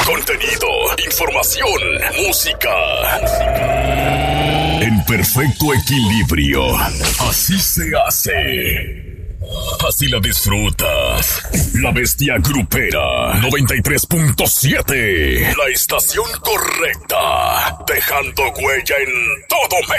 Contenido, información, música. En perfecto equilibrio. Así se hace. Así la disfrutas. La Bestia Grupera 93.7. La estación correcta. Dejando huella en todo